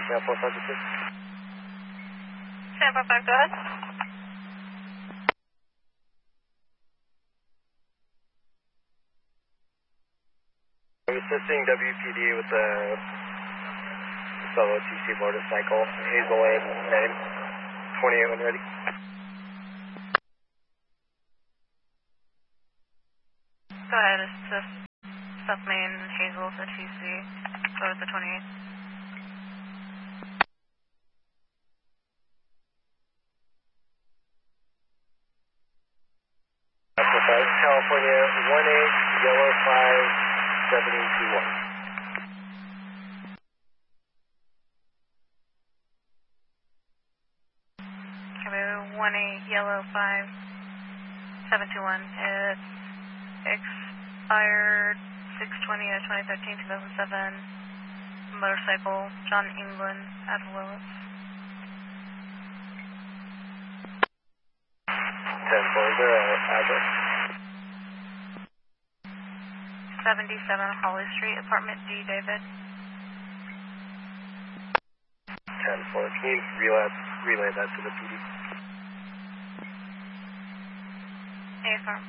Channel 4526. Channel 45, go ahead. I'm assisting WPD with the solo TC motorcycle, Hazel Lane, name 28 when ready. Go ahead, assist South Main, Hazel to TC, go to the 28. California 18 Yellow 5721. Okay, 18 Yellow 5721. It's expired 6/20 of 2013, 2007. Motorcycle, John England, at Willis. 1040 address. 77 Holly Street, apartment D, David. 1014, relay that to the PD. AFR.